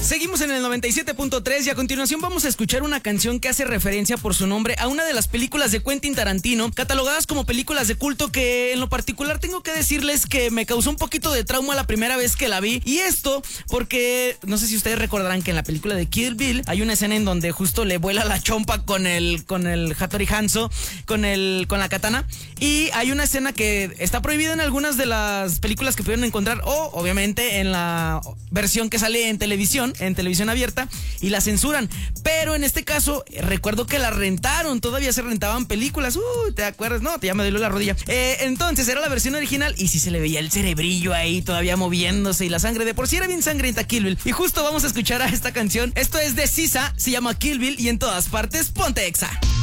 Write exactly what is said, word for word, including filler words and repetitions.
Seguimos en el noventa y siete punto tres y a continuación vamos a escuchar una canción que hace referencia por su nombre a una de las películas de Quentin Tarantino, catalogadas como películas de culto, que en lo particular tengo que decirles que me causó un poquito de trauma la primera vez que la vi. Y esto porque, no sé si ustedes recordarán que en la película de Kill Bill hay una escena en donde justo le vuela la chompa con el, con el Hattori Hanzo, con, el, con la katana. Y hay una escena que está prohibida en algunas de las películas que pudieron encontrar, o obviamente en la versión que sale en televisión, en televisión abierta, y la censuran. Pero en este caso recuerdo que la rentaron, todavía se rentaban películas. Uh, ¿te acuerdas? No, te ya me dolió la rodilla. Eh, entonces era la versión original y sí se le veía el cerebrillo ahí todavía moviéndose, y la sangre de por sí era bien sangrienta Kill Bill. Y justo vamos a escuchar a esta canción. Esto es de Sisa, se llama Kill Bill, y en todas partes ponte Exa.